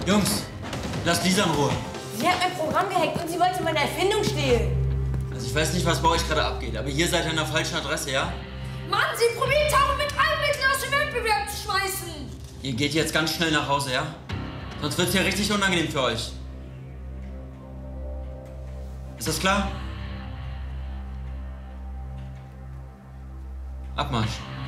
Jungs, lasst Lisa in Ruhe. Sie hat mein Programm gehackt und sie wollte meine Erfindung stehlen. Also ich weiß nicht, was bei euch gerade abgeht, aber hier seid ihr an der falschen Adresse, ja? Mann, sie probiert Tauchen mit allen Mitteln aus dem Wettbewerb zu schmeißen. Ihr geht jetzt ganz schnell nach Hause, ja? Sonst wird's ja richtig unangenehm für euch. Ist das klar? Abmarsch.